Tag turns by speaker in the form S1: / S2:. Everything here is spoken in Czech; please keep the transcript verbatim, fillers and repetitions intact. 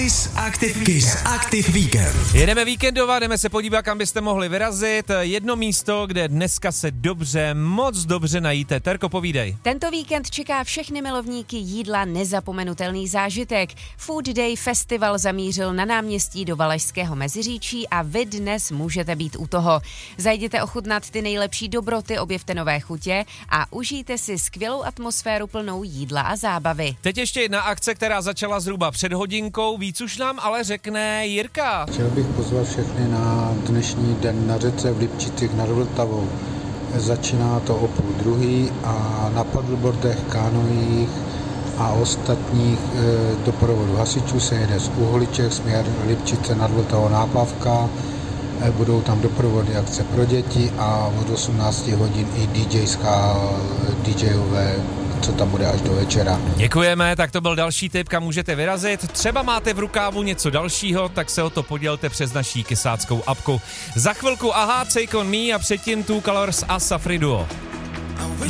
S1: Kiss Active, Kiss Active Weekend.
S2: Jedeme víkendovat, jdeme se podívat, kam byste mohli vyrazit. Jedno místo, kde dneska se dobře, moc dobře najíte. Terko, povídej.
S3: Tento víkend čeká všechny milovníky jídla nezapomenutelný zážitek. Food Day Festival zamířil na náměstí do Valašského Meziříčí a vy dnes můžete být u toho. Zajděte ochutnat ty nejlepší dobroty, objevte nové chutě a užijte si skvělou atmosféru plnou jídla a zábavy.
S2: Teď ještě jedna akce, která začala zhruba před hodinkou. Víc už nám ale řekne Jirka.
S4: Chtěl bych pozvat všechny na dnešní den na řece v Lipčicích nad Vltavou. Začíná to o půl druhý a na paddleboardech, kánoích a ostatních e, doprovodu hasičů se jede z Uhliček směr Lipčice nad Vltavou Náplavka. E, budou tam doprovody akce pro děti a od osmnácti hodin i DJská, DJové, co tam bude až do večera.
S2: Děkujeme, tak to byl další tip, kam můžete vyrazit. Třeba máte v rukávu něco dalšího, tak se o to podělte přes naší kysáckou apku. Za chvilku Aha, Take On Me a předtím Two Colors a Safri Duo.